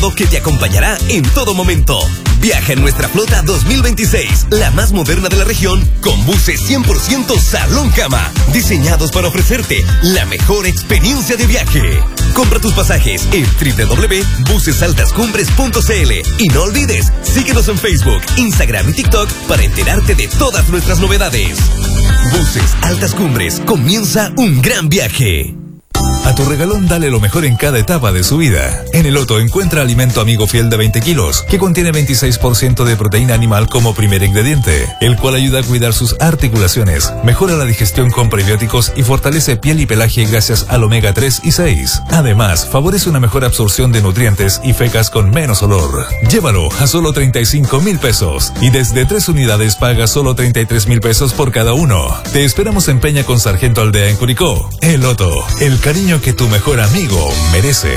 que te acompañará en todo momento. Viaja en nuestra flota 2026, la más moderna de la región, con buses 100% salón cama, diseñados para ofrecerte la mejor experiencia de viaje. Compra tus pasajes en www.busesaltascumbres.cl y no olvides, síguenos en Facebook, Instagram y TikTok para enterarte de todas nuestras novedades. Buses Altas Cumbres, comienza un gran viaje. A tu regalón dale lo mejor en cada etapa de su vida. En el Otto encuentra alimento amigo fiel de 20 kilos, que contiene 26% de proteína animal como primer ingrediente, el cual ayuda a cuidar sus articulaciones, mejora la digestión con prebióticos y fortalece piel y pelaje gracias al omega 3 y 6. Además, favorece una mejor absorción de nutrientes y fecas con menos olor. Llévalo a solo 35,000 pesos y desde 3 unidades paga solo 33,000 pesos por cada uno. Te esperamos en Peña con Sargento Aldea en Curicó. El Otto, el cariño que tu mejor amigo merece.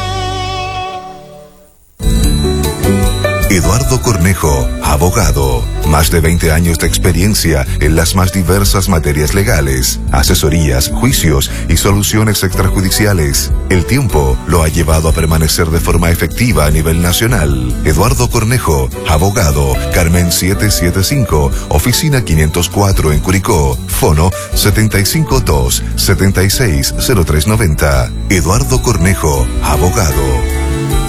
Eduardo Cornejo, abogado. Más de 20 años de experiencia en las más diversas materias legales, asesorías, juicios y soluciones extrajudiciales. El tiempo lo ha llevado a permanecer de forma efectiva a nivel nacional. Eduardo Cornejo, abogado, Carmen 775, oficina 504 en Curicó, fono 752-760390. Eduardo Cornejo, abogado.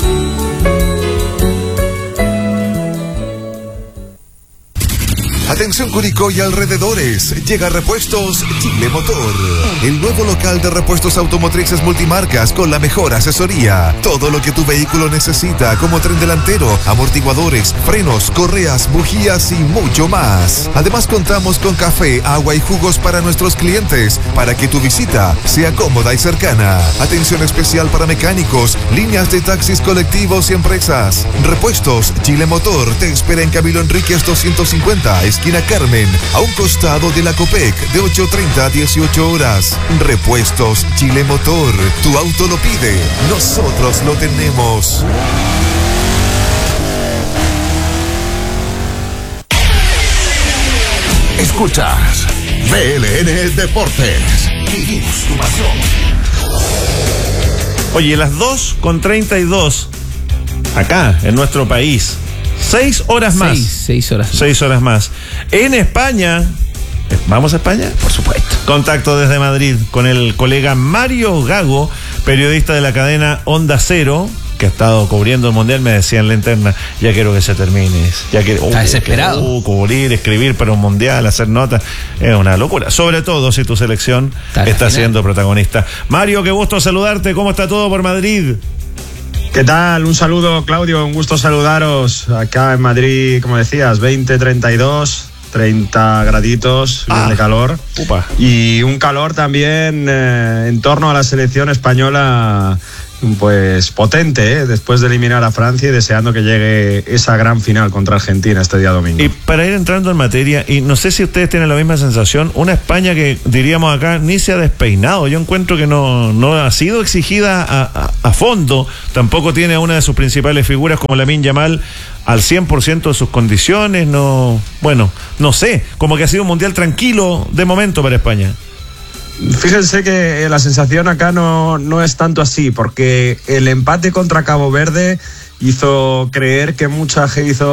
Atención Curicó y alrededores, llega Repuestos Chile Motor, el nuevo local de repuestos automotrices multimarcas con la mejor asesoría. Todo lo que tu vehículo necesita, como tren delantero, amortiguadores, frenos, correas, bujías y mucho más. Además contamos con café, agua y jugos para nuestros clientes, para que tu visita sea cómoda y cercana. Atención especial para mecánicos, líneas de taxis colectivos y empresas. Repuestos Chile Motor te espera en Camilo Enríquez 250, esquina Carmen, a un costado de la Copec, de 8:30 a 18 horas. Repuestos Chile Motor. Tu auto lo pide, nosotros lo tenemos. Escuchas BLN Deportes. Vivimos tu pasión. Oye, las 2:32 acá en nuestro país. 6 horas más. 6 horas. 6 horas más. En España, ¿vamos a España? Por supuesto. Contacto desde Madrid con el colega Mario Gago, periodista de la cadena Onda Cero, que ha estado cubriendo el Mundial. Me decía en la interna, ya quiero que se termine. Está desesperado. Cubrir, escribir para un Mundial, hacer notas, es una locura. Sobre todo si tu selección está siendo protagonista. Mario, qué gusto saludarte. ¿Cómo está todo por Madrid? ¿Qué tal? Un saludo, Claudio, un gusto saludaros acá en Madrid, como decías, 20-32, 30 graditos, bien de calor. Upa. Y un calor también en torno a la selección española, pues potente, después de eliminar a Francia y deseando que llegue esa gran final contra Argentina este día domingo. Y para ir entrando en materia, y no sé si ustedes tienen la misma sensación, una España que diríamos acá ni se ha despeinado. Yo encuentro que no ha sido exigida a fondo, tampoco tiene a una de sus principales figuras como Lamine Yamal al 100% de sus condiciones. No sé, como que ha sido un mundial tranquilo de momento para España. Fíjense que la sensación acá no es tanto así, porque el empate contra Cabo Verde hizo creer a mucha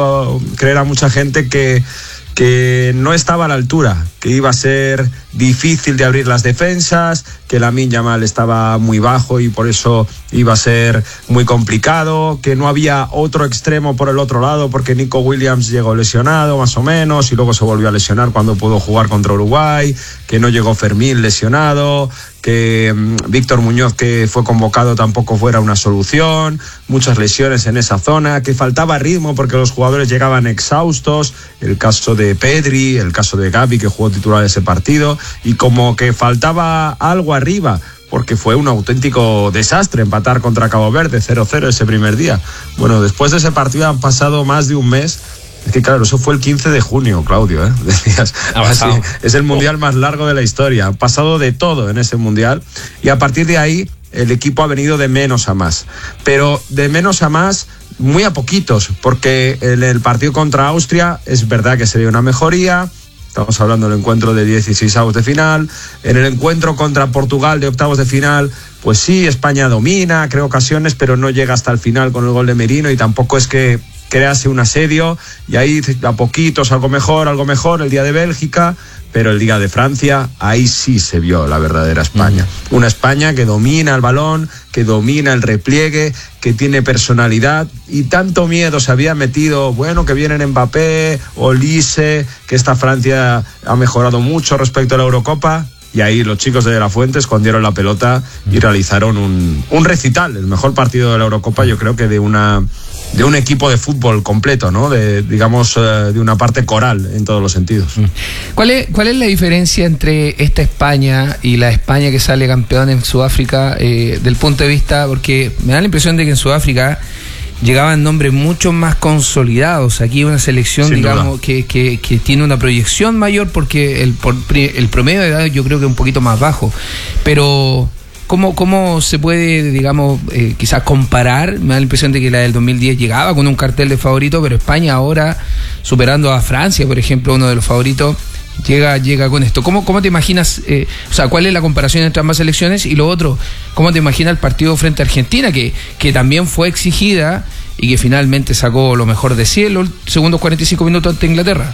gente que no estaba a la altura, que iba a ser difícil de abrir las defensas, que Lamine Yamal estaba muy bajo y por eso iba a ser muy complicado, que no había otro extremo por el otro lado porque Nico Williams llegó lesionado más o menos y luego se volvió a lesionar cuando pudo jugar contra Uruguay, que no llegó Fermín lesionado, que Víctor Muñoz, que fue convocado, tampoco fuera una solución, muchas lesiones en esa zona, que faltaba ritmo porque los jugadores llegaban exhaustos, el caso de Pedri, el caso de Gavi, que jugó titular ese partido, y como que faltaba algo arriba, porque fue un auténtico desastre empatar contra Cabo Verde 0-0 ese primer día. Bueno, después de ese partido han pasado más de un mes. Es que claro, eso fue el 15 de junio, Claudio, decías. Es el mundial más largo de la historia. Ha pasado de todo en ese mundial y a partir de ahí el equipo ha venido de menos a más. Pero de menos a más, muy a poquitos, porque en el partido contra Austria es verdad que sería una mejoría. Estamos hablando del encuentro de 16avos de final. En el encuentro contra Portugal de octavos de final, pues sí, España domina, crea ocasiones, pero no llega hasta el final con el gol de Merino, y tampoco es que crease un asedio, y ahí a poquitos algo mejor, el día de Bélgica, pero el día de Francia, ahí sí se vio la verdadera España. Una España que domina el balón, que domina el repliegue, que tiene personalidad, y tanto miedo se había metido, bueno, que vienen Mbappé, Olise, que esta Francia ha mejorado mucho respecto a la Eurocopa. Y ahí los chicos de De La Fuente escondieron la pelota y realizaron un recital, el mejor partido de la Eurocopa, yo creo que de un equipo de fútbol completo, ¿no? De una parte coral en todos los sentidos. ¿Cuál es la diferencia entre esta España y la España que sale campeón en Sudáfrica, del punto de vista, porque me da la impresión de que en Sudáfrica llegaban nombres mucho más consolidados? Aquí una selección, sin digamos, que tiene una proyección mayor, porque el promedio de edad yo creo que es un poquito más bajo. Pero ¿cómo se puede, digamos, quizás comparar? Me da la impresión de que la del 2010 llegaba con un cartel de favorito, pero España ahora, superando a Francia, por ejemplo, uno de los favoritos, llega con esto. ¿Cómo te imaginas, o sea, cuál es la comparación entre ambas selecciones? Y lo otro, ¿cómo te imaginas el partido frente a Argentina, que también fue exigida y que finalmente sacó lo mejor de sí en los segundos 45 minutos ante Inglaterra?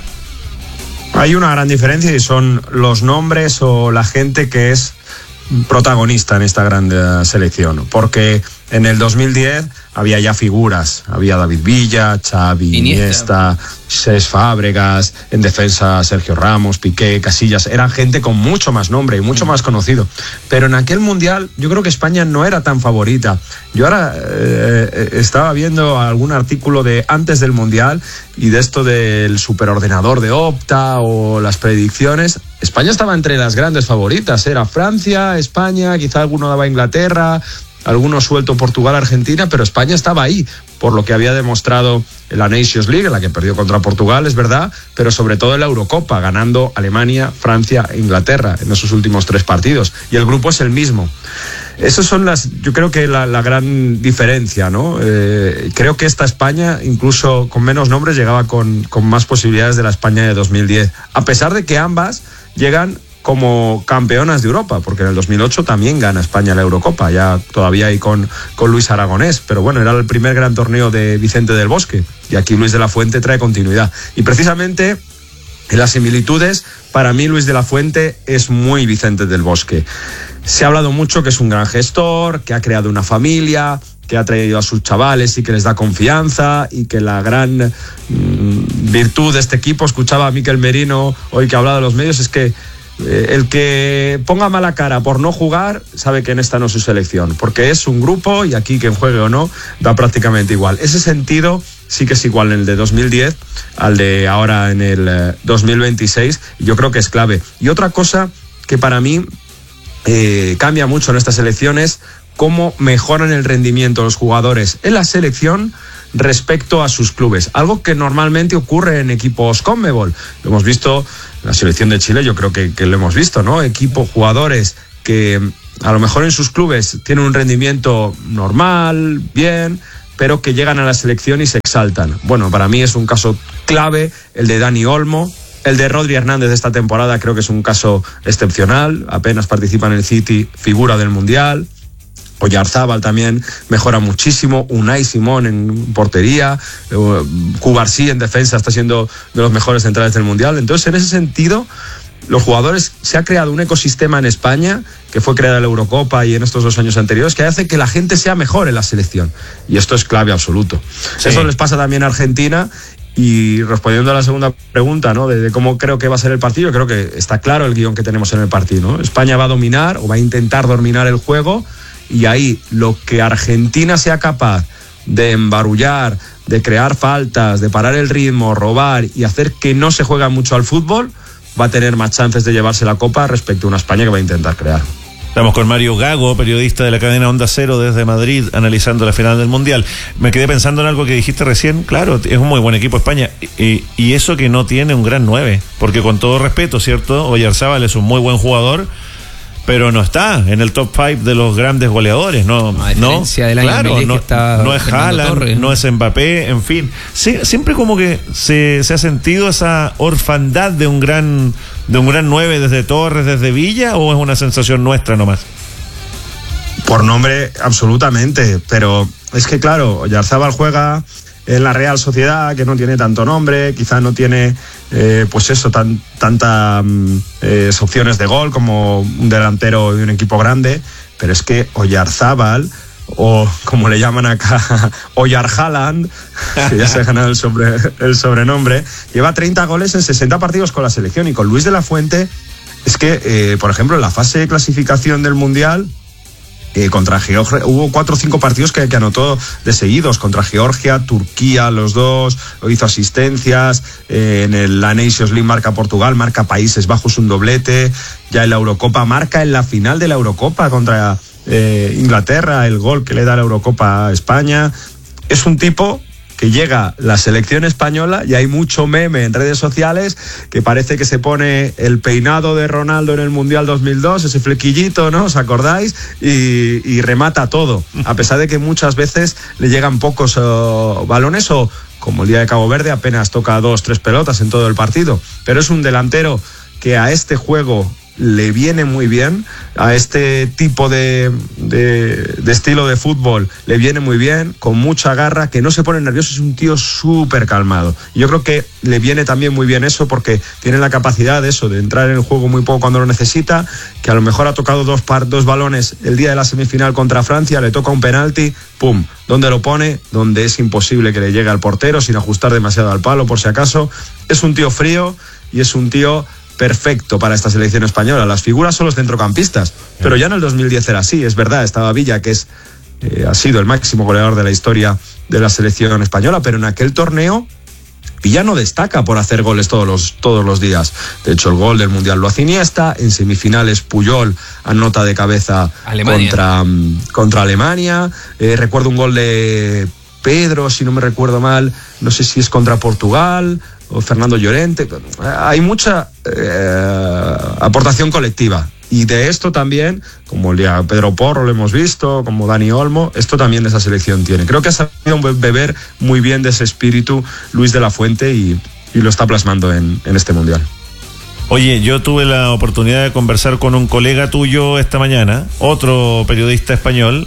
Hay una gran diferencia, y son los nombres o la gente que es protagonista en esta gran selección, porque en el 2010 había ya figuras, había David Villa, Xavi, Iniesta, Cesc Fábregas, en defensa Sergio Ramos, Piqué, Casillas, eran gente con mucho más nombre y mucho más conocido, pero en aquel mundial yo creo que España no era tan favorita. Yo ahora estaba viendo algún artículo de antes del mundial y de esto del superordenador de Opta o las predicciones. España estaba entre las grandes favoritas, era Francia, España, quizá alguno daba Inglaterra, algunos suelto Portugal, Argentina, pero España estaba ahí, por lo que había demostrado en la Nations League, en la que perdió contra Portugal, es verdad, pero sobre todo en la Eurocopa, ganando Alemania, Francia e Inglaterra en esos últimos 3 partidos. Y el grupo es el mismo. Esas son yo creo que la gran diferencia, ¿no? Creo que esta España, incluso con menos nombres, llegaba con más posibilidades de la España de 2010, a pesar de que ambas llegan como campeonas de Europa, porque en el 2008 también gana España la Eurocopa, ya todavía ahí con Luis Aragonés, pero bueno, era el primer gran torneo de Vicente del Bosque, y aquí Luis de la Fuente trae continuidad. Y precisamente en las similitudes, para mí Luis de la Fuente es muy Vicente del Bosque. Se ha hablado mucho que es un gran gestor, que ha creado una familia, que ha traído a sus chavales y que les da confianza, y que la gran virtud de este equipo, escuchaba a Mikel Merino hoy que hablaba de los medios, es que el que ponga mala cara por no jugar sabe que en esta no es su selección, porque es un grupo y aquí quien juegue o no da prácticamente igual. Ese sentido sí que es igual en el de 2010 al de ahora en el 2026, y yo creo que es clave. Y otra cosa que para mí cambia mucho en estas elecciones, cómo mejoran el rendimiento los jugadores en la selección respecto a sus clubes, algo que normalmente ocurre en equipos CONMEBOL. Lo hemos visto en la selección de Chile, yo creo que lo hemos visto, ¿no? Jugadores que a lo mejor en sus clubes tienen un rendimiento normal, bien, pero que llegan a la selección y se exaltan. Bueno, para mí es un caso clave el de Dani Olmo. El de Rodri Hernández de esta temporada creo que es un caso excepcional, apenas participa en el City, figura del Mundial. Oyarzábal también mejora muchísimo, Unai Simón en portería, Cubarsí en defensa está siendo de los mejores centrales del Mundial. Entonces, en ese sentido, los jugadores, se ha creado un ecosistema en España, que fue creada en la Eurocopa y en estos 2 años anteriores, que hace que la gente sea mejor en la selección, y esto es clave absoluto. Sí. Eso les pasa también a Argentina. Y respondiendo a la segunda pregunta, ¿no? De cómo creo que va a ser el partido, creo que está claro el guión que tenemos en el partido, ¿no? España va a dominar o va a intentar dominar el juego, y ahí lo que Argentina sea capaz de embarullar, de crear faltas, de parar el ritmo, robar y hacer que no se juega mucho al fútbol, va a tener más chances de llevarse la copa respecto a una España que va a intentar crear. Estamos con Mario Gago, periodista de la cadena Onda Cero desde Madrid, analizando la final del Mundial. Me quedé pensando en algo que dijiste recién. Claro, es un muy buen equipo España, y eso que no tiene un gran 9, porque con todo respeto, ¿cierto? Oyarzábal es un muy buen jugador, pero no está en el top 5 de los grandes goleadores, no, claro, no es Haaland, no es Mbappé, en fin. Sí, siempre como que se ha sentido esa orfandad de un gran 9 desde Torres, desde Villa, ¿o es una sensación nuestra nomás? Por nombre, absolutamente, pero es que claro, Oyarzábal juega en la Real Sociedad, que no tiene tanto nombre, quizá no tiene tantas opciones de gol como un delantero de un equipo grande, pero es que Oyarzábal, o como le llaman acá, Oyar Haaland, que ya se ha ganado el sobrenombre, lleva 30 goles en 60 partidos con la selección, y con Luis de la Fuente es que, por ejemplo, en la fase de clasificación del Mundial, contra Georgia, hubo 4 o 5 partidos que anotó de seguidos, contra Georgia, Turquía, los dos, hizo asistencias, en la Nations League marca Portugal, marca Países Bajos un doblete, ya en la Eurocopa marca en la final de la Eurocopa contra Inglaterra, el gol que le da la Eurocopa a España. Es un tipo que llega la selección española y hay mucho meme en redes sociales que parece que se pone el peinado de Ronaldo en el Mundial 2002, ese flequillito, ¿no? ¿Os acordáis? Y remata todo, a pesar de que muchas veces le llegan pocos balones, o como el día de Cabo Verde apenas toca 2-3 pelotas en todo el partido. Pero es un delantero que a este juego le viene muy bien, a este tipo de estilo de fútbol le viene muy bien, con mucha garra, que no se pone nervioso, es un tío súper calmado. Yo creo que le viene también muy bien eso, porque tiene la capacidad de eso, de entrar en el juego muy poco cuando lo necesita, que a lo mejor ha tocado dos balones el día de la semifinal contra Francia, le toca un penalti, ¡pum! ¿Dónde lo pone? Donde es imposible que le llegue al portero, sin ajustar demasiado al palo, por si acaso. Es un tío frío y es un tío perfecto para esta selección española. Las figuras son los centrocampistas, pero ya en el 2010 era así, es verdad, estaba Villa, que ha sido el máximo goleador de la historia de la selección española, pero en aquel torneo Villa no destaca por hacer goles todos los días. De hecho, el gol del Mundial lo hace Iniesta, en semifinales Puyol anota de cabeza contra Alemania. Recuerdo un gol de Pedro, si no me recuerdo mal, no sé si es contra Portugal, o Fernando Llorente. Hay mucha aportación colectiva, y de esto también, como Pedro Porro lo hemos visto, como Dani Olmo, esto también esa selección tiene. Creo que ha sabido beber muy bien de ese espíritu Luis de la Fuente, y lo está plasmando en este Mundial. Oye, yo tuve la oportunidad de conversar con un colega tuyo esta mañana, otro periodista español.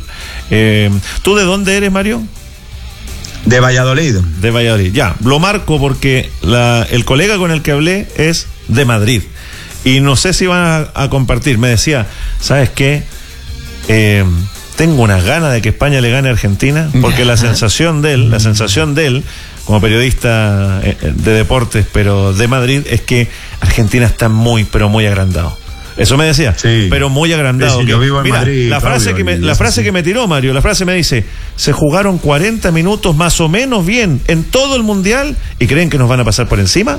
¿Tú de dónde eres, Mario? De Valladolid. De Valladolid, ya. Lo marco porque el colega con el que hablé es de Madrid. Y no sé si van a compartir. Me decía, ¿sabes qué? Tengo unas ganas de que España le gane a Argentina, porque la sensación de él, como periodista de deportes, pero de Madrid, es que Argentina está muy, pero muy agrandado. Eso me decía, sí, pero muy agrandado. Sí, yo vivo en Madrid. La frase que me tiró Mario, la frase me dice: se jugaron 40 minutos más o menos bien en todo el Mundial y creen que nos van a pasar por encima.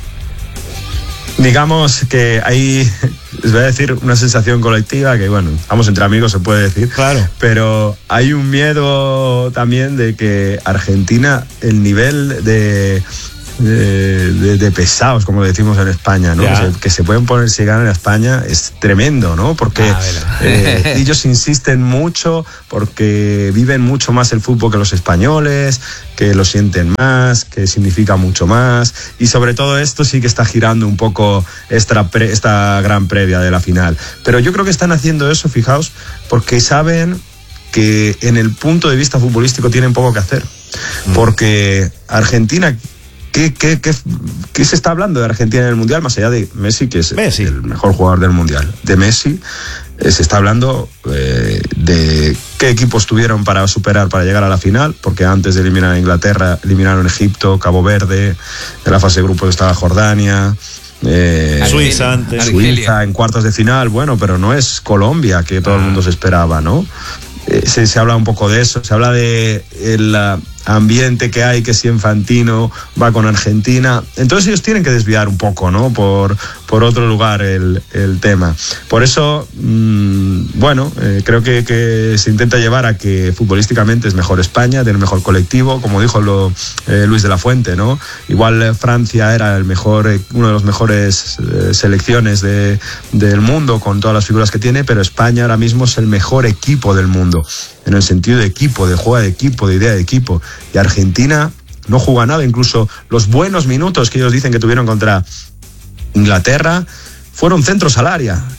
Digamos que hay, les voy a decir, una sensación colectiva que, bueno, estamos entre amigos, se puede decir. Claro. Pero hay un miedo también de que Argentina, el nivel de pesados, como decimos en España, ¿no? Que se pueden poner si ganan a España, es tremendo, ¿no? Porque ellos insisten mucho, porque viven mucho más el fútbol que los españoles, que lo sienten más, que significa mucho más, y sobre todo esto sí que está girando un poco esta gran previa de la final. Pero yo creo que están haciendo eso, fijaos, porque saben que en el punto de vista futbolístico tienen poco que hacer, porque Argentina, ¿Qué se está hablando de Argentina en el Mundial? Más allá de Messi, que es el mejor jugador del Mundial. De Messi, se está hablando de qué equipos tuvieron para llegar a la final, porque antes de eliminar a Inglaterra, eliminaron Egipto, Cabo Verde, en la fase de grupos estaba Jordania, Suiza antes. Suiza en cuartos de final, bueno, pero no es Colombia, que todo el mundo se esperaba, ¿no? Se habla un poco de eso, se habla de el ambiente que hay, que si Infantino va con Argentina, entonces ellos tienen que desviar un poco, ¿no? Por otro lugar el tema. Por eso, creo que se intenta llevar a que futbolísticamente es mejor España, tiene mejor colectivo, como dijo Luis de la Fuente, ¿no? Igual Francia era uno de los mejores selecciones del mundo, con todas las figuras que tiene, pero España ahora mismo es el mejor equipo del mundo, en el sentido de equipo, de juego de equipo, de idea de equipo. Y Argentina no juega nada, incluso los buenos minutos que ellos dicen que tuvieron contra Inglaterra fueron centros al área.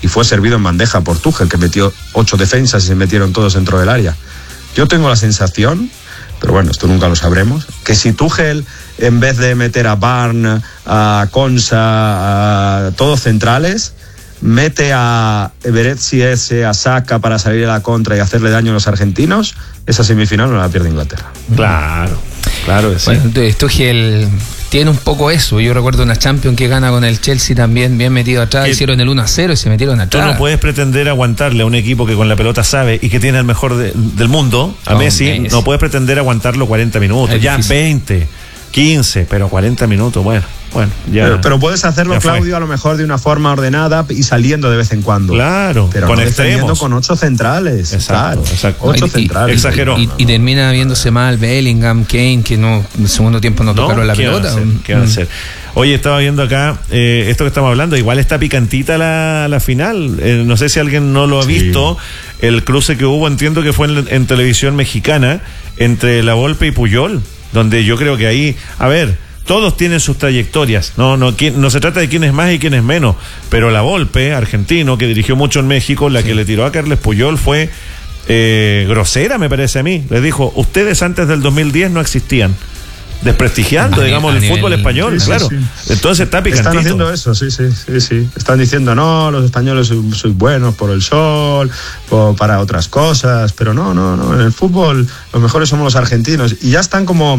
y fue servido en bandeja por Tuchel, que metió 8 defensas y se metieron todos dentro del área. Yo tengo la sensación, pero bueno, esto nunca lo sabremos, que si Tuchel, en vez de meter a Barn, a Konsa, a todos centrales, mete a Beretzi, a Saka para salir a la contra y hacerle daño a los argentinos, esa semifinal no la pierde Inglaterra. Claro que sí. Bueno, entonces Tuchel tiene un poco eso. Yo recuerdo una Champions que gana con el Chelsea también, bien metido atrás, hicieron el 1-0 y se metieron atrás. Tú no puedes pretender aguantarle a un equipo que con la pelota sabe y que tiene al mejor del mundo, a Messi, no puedes pretender aguantarlo 40 minutos, ya 20, 15, pero 40 minutos, bueno, ya. Pero puedes hacerlo, Claudio, a lo mejor de una forma ordenada y saliendo de vez en cuando. Claro, pero con no extremos. Con 8 centrales. Exacto. 8 centrales. Exageró. Y termina viéndose mal Bellingham, Kane, que no, en el segundo tiempo no tocaron la pelota. ¿Qué van a hacer? Oye, estaba viendo acá esto que estamos hablando, igual está picantita la final. No sé si alguien no lo ha visto, el cruce que hubo, entiendo que fue en televisión mexicana, entre La Volpe y Puyol, donde yo creo que ahí, a ver, todos tienen sus trayectorias, no se trata de quién es más y quién es menos, pero La Volpe, argentino, que dirigió mucho en México, la que le tiró a Carles Puyol fue grosera, me parece a mí. Les dijo, ustedes antes del 2010 no existían, desprestigiando, digamos, el fútbol español, claro. Sí. Entonces está picantito. Están haciendo eso, sí. Están diciendo, no, los españoles sois buenos por el sol, para otras cosas, pero no, en el fútbol los mejores somos los argentinos. Y ya están como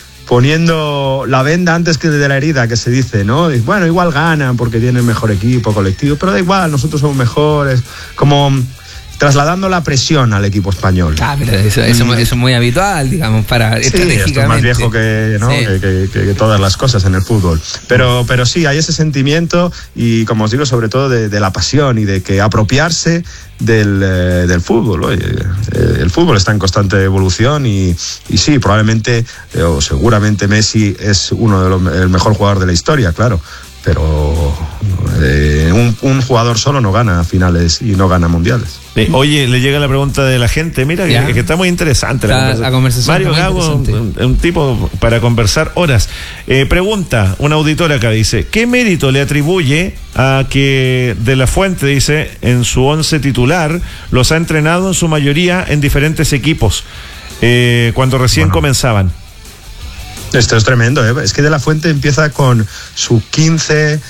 poniendo la venda antes que de la herida, que se dice, ¿no? Y bueno, igual ganan porque tienen mejor equipo colectivo, pero da igual, nosotros somos mejores, como trasladando la presión al equipo español. Pero eso es muy habitual, digamos, para estratégicamente. Esto es más viejo que todas las cosas en el fútbol. Pero sí, hay ese sentimiento y, como os digo, sobre todo de la pasión y de que apropiarse del fútbol. Oye, el fútbol está en constante evolución y sí, probablemente o seguramente Messi es el mejor jugador de la historia, claro. Pero un jugador solo no gana finales y no gana mundiales. Oye, le llega la pregunta de la gente. Mira, que está muy interesante la conversación. Mario Gago, un tipo para conversar horas. Pregunta, una auditora acá dice, ¿qué mérito le atribuye a que De La Fuente, dice, en su 11 titular, los ha entrenado en su mayoría en diferentes equipos, cuando recién comenzaban? Esto es tremendo, ¿eh? Es que De La Fuente empieza con sub-15,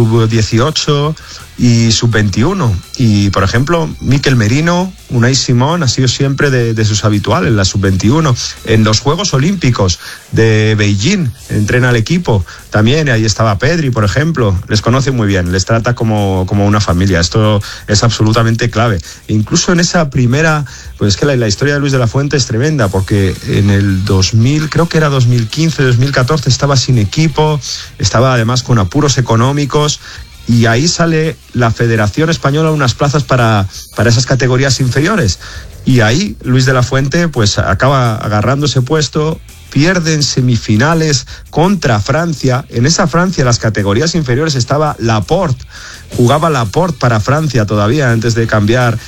sub-18 y sub-21. Y, por ejemplo, Mikel Merino, Unai Simón ha sido siempre de sus habituales, la sub-21. En los Juegos Olímpicos de Beijing entrena al equipo. También ahí estaba Pedri, por ejemplo. Les conoce muy bien, les trata como una familia. Esto es absolutamente clave. E incluso en esa primera, pues es que la historia de Luis de la Fuente es tremenda, porque en el 2000, creo que era 2015, 2014, estaba sin equipo, estaba además con apuros económicos. Y ahí sale la Federación Española unas plazas para esas categorías inferiores. Y ahí Luis de la Fuente pues acaba agarrando ese puesto, pierde en semifinales contra Francia. En esa Francia, las categorías inferiores, estaba Laporte. Jugaba Laporte para Francia todavía antes de cambiar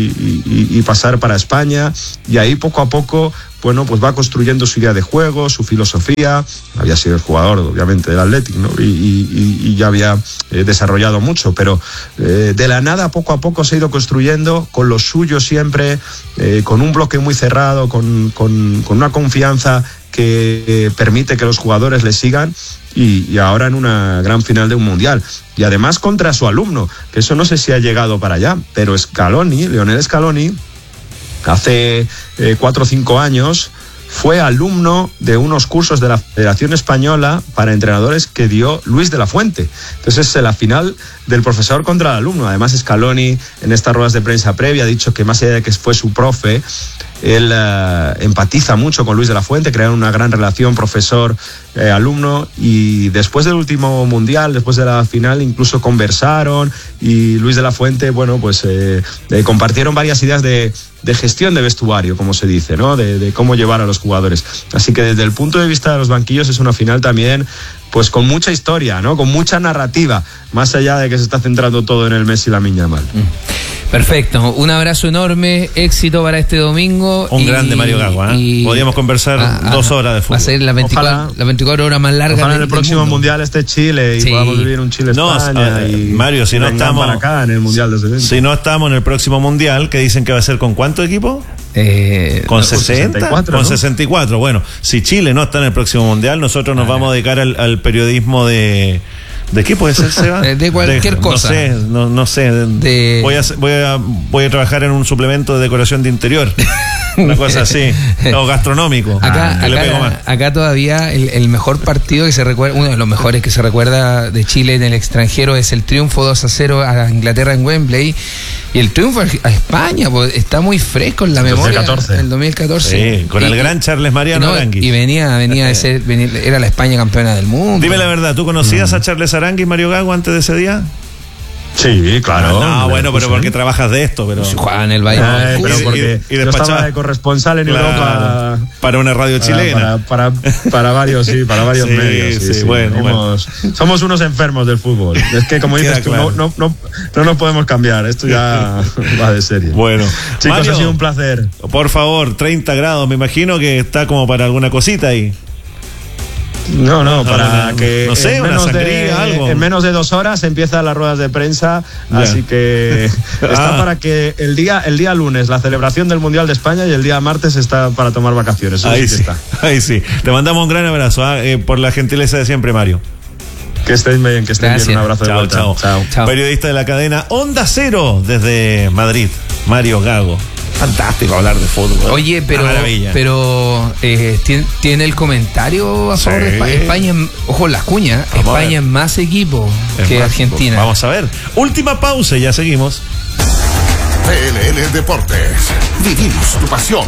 y pasar para España. Y ahí poco a poco, bueno, pues va construyendo su idea de juego, su filosofía. Había sido el jugador, obviamente, del Athletic, ¿no? Y ya había desarrollado mucho, pero de la nada, poco a poco se ha ido construyendo con lo suyo siempre, con un bloque muy cerrado, con una confianza que permite que los jugadores le sigan. Y ahora en una gran final de un mundial. Y además contra su alumno, que eso no sé si ha llegado para allá, pero Lionel Scaloni, hace 4 o 5 años, fue alumno de unos cursos de la Federación Española para entrenadores que dio Luis de la Fuente. Entonces es la final del profesor contra el alumno. Además, Scaloni, en estas ruedas de prensa previa, ha dicho que más allá de que fue su profe, él empatiza mucho con Luis de la Fuente, crearon una gran relación profesor-alumno, y después del último mundial, después de la final, incluso conversaron, y Luis de la Fuente, bueno, pues compartieron varias ideas de gestión de vestuario, como se dice, ¿no? De cómo llevar a los jugadores. Así que desde el punto de vista de los banquillos es una final también, pues con mucha historia, ¿no? Con mucha narrativa, más allá de que se está centrando todo en el Messi y Lamine Yamal. Perfecto, un abrazo enorme, éxito para este domingo. Un grande Mario Gago, podríamos conversar 2 horas de fútbol. Va a ser las 24 horas más largas. Ojalá en el próximo mundial esté Chile y podamos vivir un Chile-España. Mario, si no estamos para acá en el mundial de 70. Si no estamos en el próximo mundial, que dicen que va a ser con ¿cuántos equipos? ¿Con 60? 64, con ¿no? 64. Bueno, si Chile no está en el próximo mundial, nosotros nos vamos a dedicar al periodismo de qué puede ser, Seba? De cualquier cosa. No sé. Voy a trabajar en un suplemento de decoración de interior. Una cosa así. O gastronómico. Acá todavía el mejor partido que se recuerda, uno de los mejores que se recuerda de Chile en el extranjero es el triunfo 2-0 a Inglaterra en Wembley. Y el triunfo a España, pues, está muy fresco en la memoria. 2014. El 2014. Sí, con el gran Charles Mariano Aranguis. Y venía de ser, era la España campeona del mundo. Dime la verdad, ¿tú conocías a Charles Aranguis, Mario Gago, antes de ese día? Sí, claro. Bueno, pero porque trabajas de esto, pero Juan el Valle. Pero porque yo estaba de corresponsal en Europa para una radio chilena. Para varios medios. Sí. Bueno. Somos unos enfermos del fútbol. Es que como dices tú, no nos podemos cambiar. Esto ya va de serie. Bueno, chicos, Mario, ha sido un placer. Por favor, 30 grados, me imagino que está como para alguna cosita ahí. Para que no sé, una sangría, algo. En menos de 2 horas empiezan las ruedas de prensa, así que está para que el día lunes la celebración del Mundial de España y el día martes está para tomar vacaciones. Ahí sí. Te mandamos un gran abrazo por la gentileza de siempre, Mario. Que estén bien, Un abrazo de vuelta. Chao. Periodista de la cadena Onda Cero desde Madrid, Mario Gago. Fantástico hablar de fútbol. Oye, pero tiene el comentario a favor de España. Ojo, las cuñas. España es más equipo que Argentina. Vamos a ver. Última pausa y ya seguimos. PLN Deportes. Vivimos tu pasión.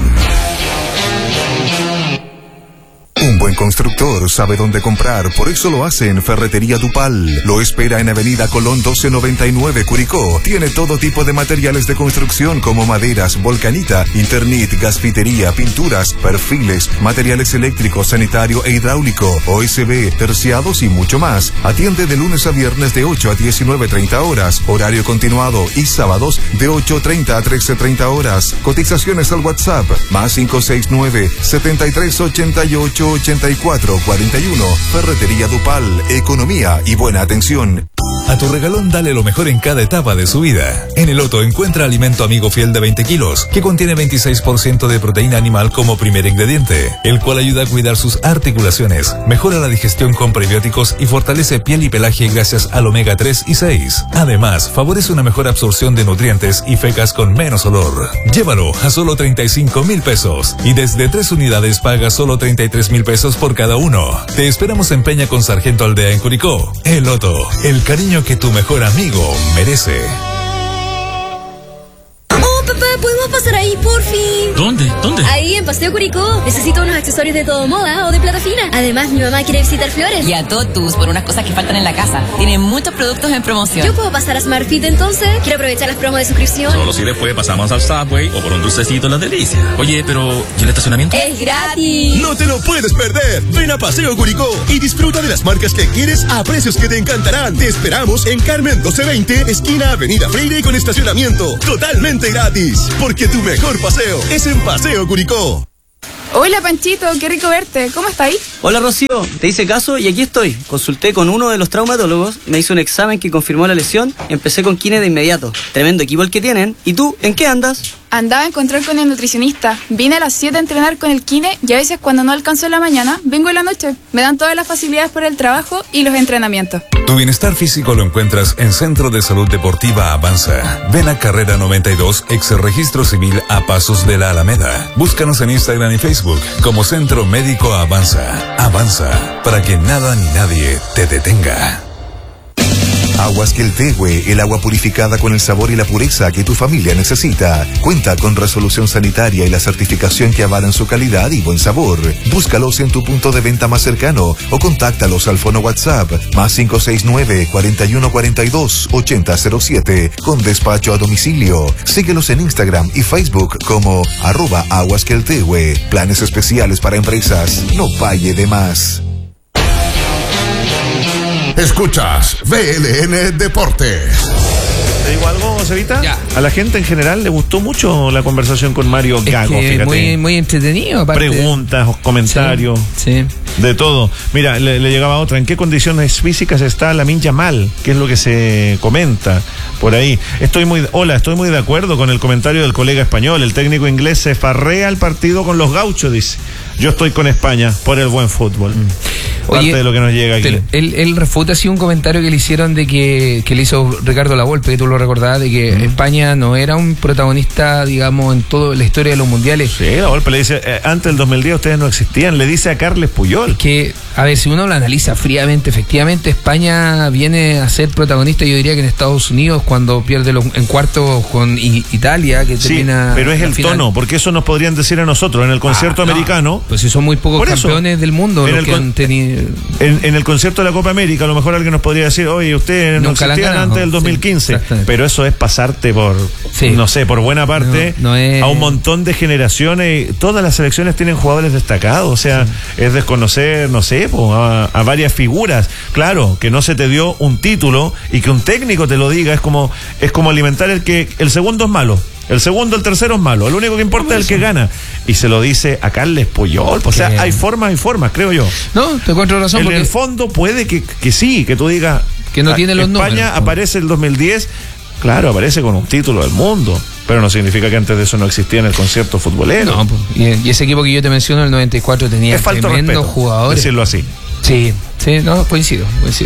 Un buen constructor sabe dónde comprar, por eso lo hace en Ferretería Dupal. Lo espera en Avenida Colón 1299, Curicó. Tiene todo tipo de materiales de construcción como maderas, volcanita, Internit, gasfitería, pinturas, perfiles, materiales eléctricos, sanitario e hidráulico, OSB, terciados y mucho más. Atiende de lunes a viernes de 8 a 19:30 horas, horario continuado, y sábados de 8:30 a 13:30 horas. Cotizaciones al WhatsApp, más 569 7388 8441. Ferretería Dupal, economía y buena atención. A tu regalón dale lo mejor en cada etapa de su vida. En el Loto encuentra alimento amigo fiel de 20 kilos, que contiene 26% de proteína animal como primer ingrediente, el cual ayuda a cuidar sus articulaciones, mejora la digestión con prebióticos y fortalece piel y pelaje gracias al omega 3 y 6. Además, favorece una mejor absorción de nutrientes y fecas con menos olor. Llévalo a solo 35,000 pesos y desde 3 unidades paga solo 33,000 pesos por cada uno. Te esperamos en Peña con Sargento Aldea en Curicó. El Loto, el cariño que tu mejor amigo merece. Oh, papá, ¿podemos pasar ahí, por fin? ¿Dónde? Ahí, en Paseo Curicó. Necesito unos accesorios de todo moda o de plata fina. Además, mi mamá quiere visitar Flores. Y a Totus por unas cosas que faltan en la casa. Tienen muchos productos en promoción. ¿Yo puedo pasar a SmartFit entonces? Quiero aprovechar las promos de suscripción. Solo si después pasamos al Subway o por un dulcecito en la delicia. Oye, pero ¿y el estacionamiento? ¡Es gratis! ¡No te lo puedes perder! Ven a Paseo Curicó y disfruta de las marcas que quieres a precios que te encantarán. Te esperamos en Carmen 1220, esquina Avenida Freire, con estacionamiento totalmente gratis. Porque tu mejor paseo es en Paseo Curicó. Hola Panchito, qué rico verte. ¿Cómo está ahí? Hola Rocío, te hice caso y aquí estoy. Consulté con uno de los traumatólogos, me hizo un examen que confirmó la lesión y empecé con kine de inmediato. Tremendo equipo el que tienen. ¿Y tú, en qué andas? Andaba a encontrar con el nutricionista. Vine a las 7 a entrenar con el kine y a veces cuando no alcanzo en la mañana, vengo en la noche. Me dan todas las facilidades por el trabajo y los entrenamientos. Tu bienestar físico lo encuentras en Centro de Salud Deportiva Avanza. Ven a Carrera 92, ex Registro Civil, a pasos de la Alameda. Búscanos en Instagram y Facebook como Centro Médico Avanza. Avanza, para que nada ni nadie te detenga. Aguas Queltehue, el agua purificada con el sabor y la pureza que tu familia necesita. Cuenta con resolución sanitaria y la certificación que avalan su calidad y buen sabor. Búscalos en tu punto de venta más cercano o contáctalos al fono WhatsApp más 569 4142 8007 con despacho a domicilio. Síguelos en Instagram y Facebook como @aguasqueltehue. Planes especiales para empresas. No pague de más. Escuchas VLN Deportes. ¿Te digo algo, Cevita? Ya. A la gente en general le gustó mucho la conversación con Mario Gago, que fíjate. muy entretenido, aparte. Preguntas, comentarios, sí. De todo. Mira, le llegaba otra. ¿En qué condiciones físicas está Lamine Yamal? ¿Qué es lo que se comenta por ahí? Estoy muy de acuerdo con el comentario del colega español. El técnico inglés se farrea el partido con los gauchos, dice. Yo estoy con España por el buen fútbol. Parte de lo que nos llega aquí. Él refuta así un comentario que le hicieron de que le hizo Ricardo Lavolpe, que tú lo recordabas, de que España no era un protagonista, digamos, en toda la historia de los mundiales. Sí, Lavolpe le dice, antes del 2010 ustedes no existían, le dice a Carles Puyol. Que, a ver, si uno lo analiza fríamente, efectivamente España viene a ser protagonista, yo diría que en Estados Unidos, cuando pierde en cuartos con Italia, que termina... Sí, pero es el final. Tono, porque eso nos podrían decir a nosotros en el concierto americano. Pues si son muy pocos campeones del mundo los que han tenido... En el concierto de la Copa América, a lo mejor alguien nos podría decir, oye, ustedes no existían antes del 2015. Sí, pero eso es pasarte por, no sé, por buena parte a un montón de generaciones. Todas las selecciones tienen jugadores destacados. O sea, es desconocer, no sé, a varias figuras. Claro, que no se te dio un título y que un técnico te lo diga, es como alimentar el segundo es malo. El segundo, el tercero es malo. Lo único que importa es el que gana. Y se lo dice a Carles Puyol. O sea, hay formas y formas, creo yo. No, te encuentro razón. En el fondo puede que sí, que tú digas que no tiene los números. España aparece el 2010, claro, aparece con un título del mundo. Pero no significa que antes de eso no existía en el concierto futbolero. No, y ese equipo que yo te menciono, el 94, tenía tremendos jugadores. Decirlo así. Sí, no, coincido.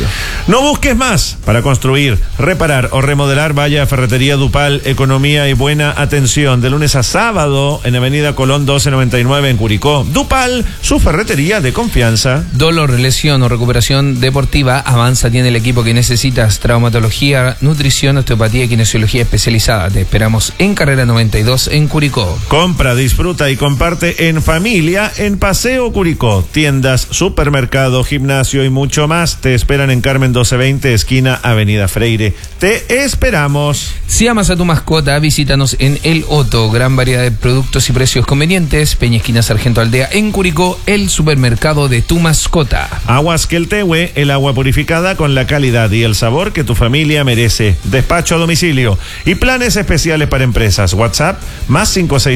No busques más. Para construir, reparar o remodelar, vaya a Ferretería Dupal, economía y buena atención. De lunes a sábado en Avenida Colón 1299 en Curicó. Dupal, su ferretería de confianza. Dolor, lesión o recuperación deportiva, Avanza tiene el equipo que necesitas. Traumatología, nutrición, osteopatía y kinesiología especializada. Te esperamos en Carrera 92 en Curicó. Compra, disfruta y comparte en familia en Paseo Curicó. Tiendas, supermercado, gimnasio y mucho más te esperan en Carmen 1220, esquina Avenida Freire. Te esperamos. Si amas a tu mascota, visítanos en El Otto. Gran variedad de productos y precios convenientes. Peña esquina Sargento Aldea en Curicó, el supermercado de tu mascota. Aguas Queltehue, el agua purificada con la calidad y el sabor que tu familia merece. Despacho a domicilio y planes especiales para empresas. WhatsApp más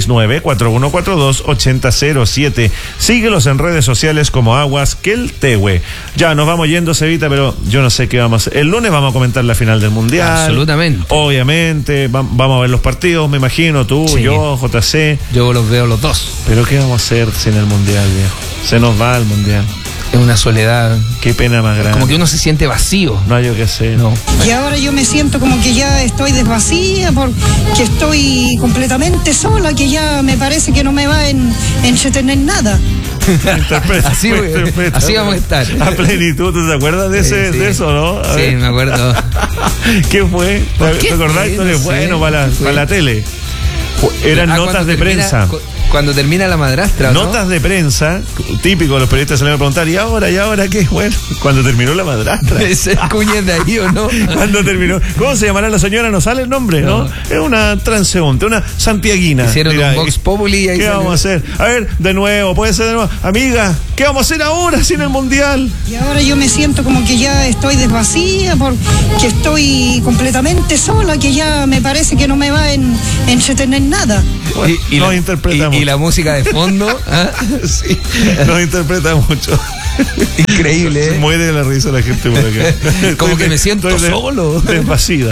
569-4142-8007. Síguelos en redes sociales como Aguas Queltehue. Ya nos vamos yendo, Cevita, pero yo no sé qué vamos a hacer. El lunes vamos a comentar la final del Mundial. Absolutamente. Obviamente, vamos a ver los partidos, me imagino, tú, yo, JC. Yo los veo los dos. Pero ¿qué vamos a hacer sin el Mundial, viejo? Se nos va el Mundial. Es una soledad. Qué pena más grande. Como que uno se siente vacío. No hay yo qué hacer. No. Y ahora yo me siento como que ya estoy desvacía, porque estoy completamente sola, que ya me parece que no me va a entretener nada. Así vamos a estar. A plenitud, ¿te acuerdas de eso, no? Sí, me acuerdo. ¿Qué fue? ¿Te acordás? Bueno, para la tele. Eran notas de prensa. Cuando termina la madrastra, ¿no? Notas de prensa, típico, los periodistas se le van a preguntar, ¿y ahora qué? Bueno, cuando terminó la madrastra. ¿Ese cuña de ahí o no? Cuando terminó. ¿Cómo se llamará la señora? No sale el nombre, ¿no? Es una transeúnte, una santiaguina. Hicieron un Vox Populi ahí. ¿Qué vamos a hacer? A ver, de nuevo, puede ser de nuevo. Amiga, ¿qué vamos a hacer ahora sin el Mundial? Y ahora yo me siento como que ya estoy desvacía, porque estoy completamente sola, que ya me parece que no me va a entretener nada. Bueno, nos interpretamos. Y la música de fondo, ¿ah? Sí, nos interpreta mucho. Increíble, Se muere de la risa la gente por acá. Como que me siento solo. Desvacida.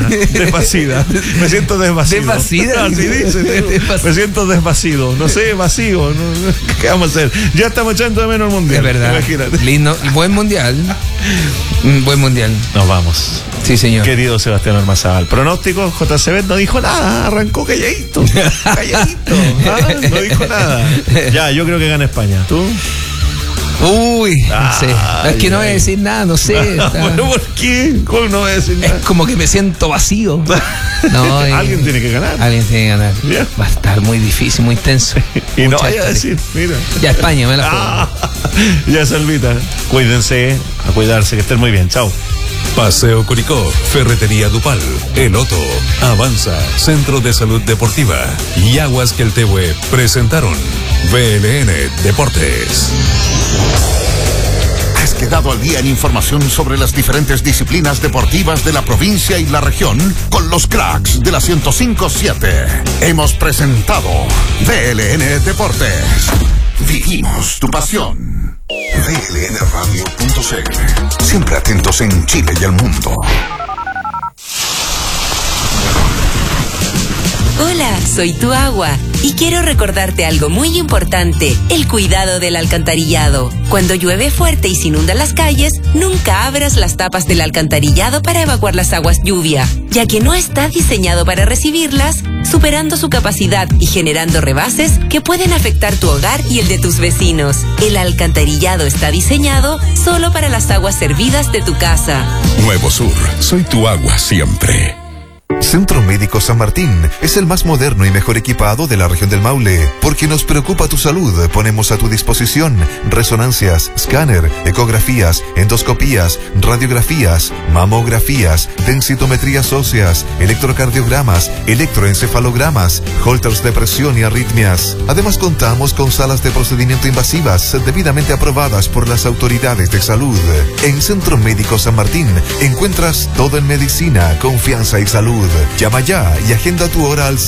Me siento desvacido. ¿Desvacida? Así dice. Me siento desvacido. No sé, vacío. ¿Qué vamos a hacer? Ya estamos echando de menos el Mundial. Es verdad. Imagínate. Lindo. Buen Mundial. Buen Mundial. Nos vamos. Sí, señor. Querido Sebastián Ormazábal. Pronóstico, JCB no dijo nada. Arrancó calladito. No dijo nada. Ya, yo creo que gana España. ¿Tú? Uy, no sé. Es que no voy a decir nada, no sé. Bueno, ¿por qué? ¿Cómo no voy a decir nada? Es como que me siento vacío. No, alguien tiene que ganar. Alguien tiene que ganar. ¿Ya? Va a estar muy difícil, muy tenso. Y no vaya a decir, mira. Ya España, me la juego. Ya, Salvita. Cuídense, a cuidarse, que estén muy bien. Chao. Paseo Curicó, Ferretería Dupal, El Otto, Avanza, Centro de Salud Deportiva y Aguas Queltehue presentaron VLN Deportes. Has quedado quedado al día en información sobre las diferentes disciplinas deportivas de la provincia y la región con los cracks de la 105.7. Hemos presentado DLN Deportes. Vivimos tu pasión. DLNradio.cl. Siempre atentos en Chile y el mundo. Hola, soy tu agua y quiero recordarte algo muy importante, el cuidado del alcantarillado. Cuando llueve fuerte y se inundan las calles, nunca abras las tapas del alcantarillado para evacuar las aguas lluvia, ya que no está diseñado para recibirlas, superando su capacidad y generando rebases que pueden afectar tu hogar y el de tus vecinos. El alcantarillado está diseñado solo para las aguas servidas de tu casa. Nuevo Sur, soy tu agua siempre. Centro Médico San Martín es el más moderno y mejor equipado de la región del Maule. Porque nos preocupa tu salud, ponemos a tu disposición resonancias, escáner, ecografías, endoscopías, radiografías, mamografías, densitometrías óseas, electrocardiogramas, electroencefalogramas, holters de presión y arritmias. Además contamos con salas de procedimiento invasivas debidamente aprobadas por las autoridades de salud. En Centro Médico San Martín encuentras todo en medicina, confianza y salud. Llama ya y agenda tu hora al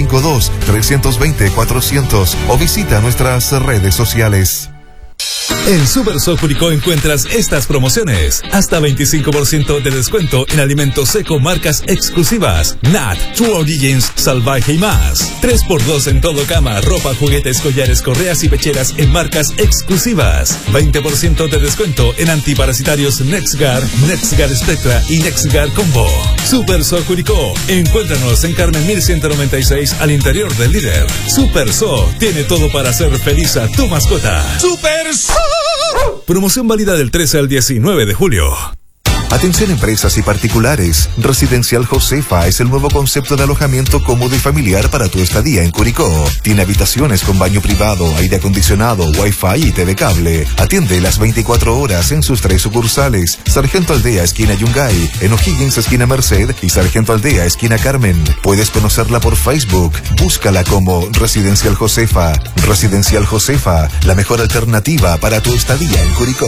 752-320-400 o visita nuestras redes sociales. En Super So Curicó encuentras estas promociones. Hasta 25% de descuento en alimentos seco marcas exclusivas. Nat, True Origins, Salvaje y más. 3x2 en todo cama, ropa, juguetes, collares, correas y pecheras en marcas exclusivas. 20% de descuento en antiparasitarios NexGard, NexGard Spectra y NexGard Combo. Super So Curicó. Encuéntranos en Carmen 1196 al interior del líder. Super So tiene todo para hacer feliz a tu mascota. Super So. Promoción válida del 13 al 19 de julio. Atención empresas y particulares. Residencial Josefa es el nuevo concepto de alojamiento cómodo y familiar para tu estadía en Curicó. Tiene habitaciones con baño privado, aire acondicionado, wifi y TV cable. Atiende las 24 horas en sus 3 sucursales. Sargento Aldea, esquina Yungay, en O'Higgins, esquina Merced y Sargento Aldea, esquina Carmen. Puedes conocerla por Facebook. Búscala como Residencial Josefa. Residencial Josefa, la mejor alternativa para tu estadía en Curicó.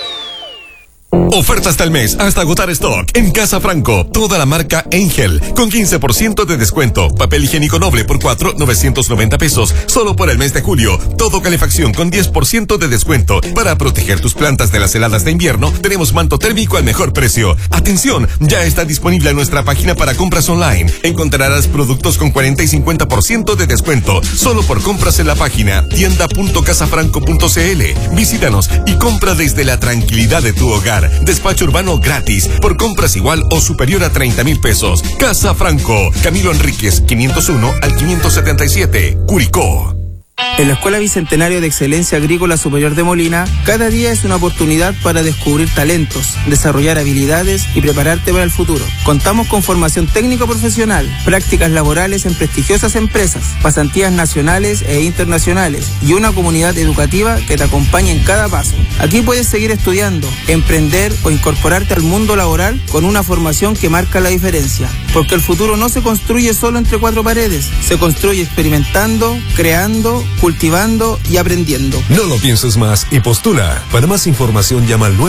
Oferta hasta el mes, hasta agotar stock. En Casa Franco, toda la marca Angel, con 15% de descuento. Papel higiénico Noble por 4, 990 pesos. Solo por el mes de julio. Todo calefacción con 10% de descuento. Para proteger tus plantas de las heladas de invierno, tenemos manto térmico al mejor precio. Atención, ya está disponible en nuestra página para compras online. Encontrarás productos con 40 y 50% de descuento. Solo por compras en la página tienda.casafranco.cl. Visítanos y compra desde la tranquilidad de tu hogar. Despacho urbano gratis por compras igual o superior a 30,000 pesos. Casa Franco, Camilo Enríquez, 501 al 577, Curicó. En la Escuela Bicentenario de Excelencia Agrícola Superior de Molina, cada día es una oportunidad para descubrir talentos, desarrollar habilidades y prepararte para el futuro. Contamos con formación técnico profesional, prácticas laborales en prestigiosas empresas, pasantías nacionales e internacionales y una comunidad educativa que te acompaña en cada paso. Aquí puedes seguir estudiando, emprender o incorporarte al mundo laboral con una formación que marca la diferencia. Porque el futuro no se construye solo entre 4 paredes, se construye experimentando, creando, cultivando y aprendiendo. No lo pienses más y postula. Para más información llama al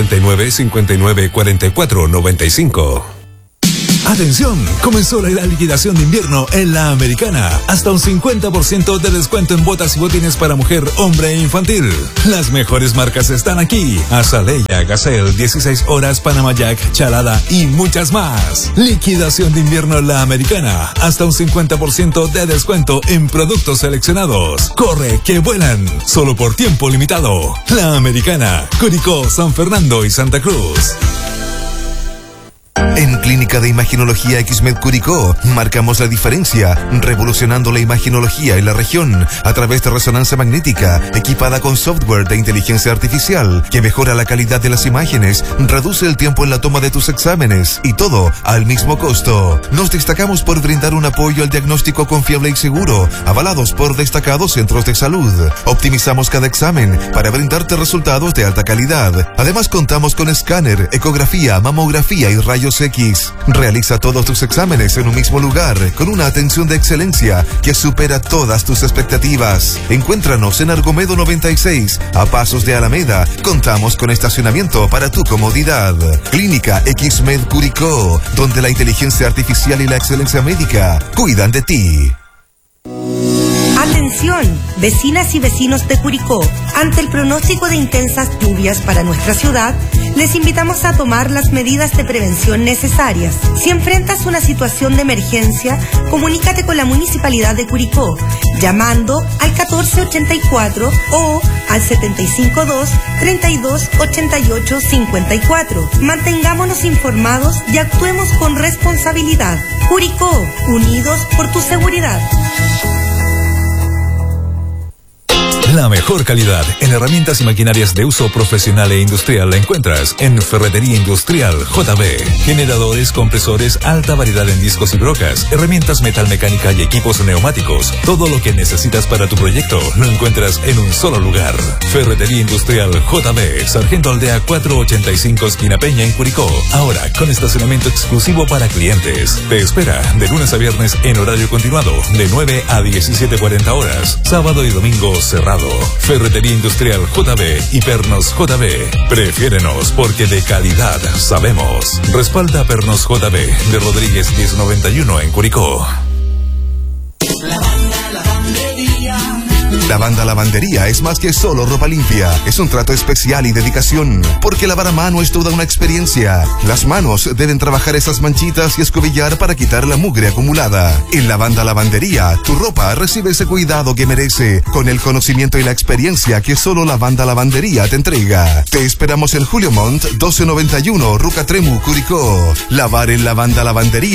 979-5944-95. Atención, comenzó la liquidación de invierno en La Americana. Hasta un 50% de descuento en botas y botines para mujer, hombre e infantil. Las mejores marcas están aquí. Azalea, Gazelle, 16 horas, Panama Jack, Chalada y muchas más. Liquidación de invierno en La Americana. Hasta un 50% de descuento en productos seleccionados. Corre, que vuelan. Solo por tiempo limitado. La Americana, Curicó, San Fernando y Santa Cruz. En Clínica de Imaginología XMED Curicó, marcamos la diferencia, revolucionando la imaginología en la región a través de resonancia magnética, equipada con software de inteligencia artificial, que mejora la calidad de las imágenes, reduce el tiempo en la toma de tus exámenes, y todo al mismo costo. Nos destacamos por brindar un apoyo al diagnóstico confiable y seguro, avalados por destacados centros de salud. Optimizamos cada examen para brindarte resultados de alta calidad. Además, contamos con escáner, ecografía, mamografía y rayos X. Realiza todos tus exámenes en un mismo lugar, con una atención de excelencia que supera todas tus expectativas. Encuéntranos en Argomedo 96, a pasos de Alameda. Contamos con estacionamiento para tu comodidad. Clínica X-Med Curicó, donde la inteligencia artificial y la excelencia médica cuidan de ti. Atención, vecinas y vecinos de Curicó. Ante el pronóstico de intensas lluvias para nuestra ciudad, les invitamos a tomar las medidas de prevención necesarias. Si enfrentas una situación de emergencia, comunícate con la Municipalidad de Curicó, llamando al 1484 o al 752-3288-54. Mantengámonos informados y actuemos con responsabilidad. Curicó, unidos por tu seguridad. La mejor calidad en herramientas y maquinarias de uso profesional e industrial la encuentras en Ferretería Industrial JB. Generadores, compresores, alta variedad en discos y brocas, herramientas metalmecánica y equipos neumáticos. Todo lo que necesitas para tu proyecto lo encuentras en un solo lugar. Ferretería Industrial JB, Sargento Aldea 485 esquina Peña en Curicó. Ahora con estacionamiento exclusivo para clientes. Te espera de lunes a viernes en horario continuado de 9 a 17:40 horas. Sábado y domingo cerrado. Ferretería Industrial JB y Pernos JB. Prefiérenos porque de calidad sabemos. Respalda Pernos JB de Rodríguez 1091 en Curicó. Lavanda Lavandería es más que solo ropa limpia. Es un trato especial y dedicación, porque lavar a mano es toda una experiencia. Las manos deben trabajar esas manchitas y escobillar para quitar la mugre acumulada. En Lavanda Lavandería, tu ropa recibe ese cuidado que merece, con el conocimiento y la experiencia que solo Lavanda Lavandería te entrega. Te esperamos en Julio Montt 1291, Ruca Tremu, Curicó. Lavar en Lavanda Lavandería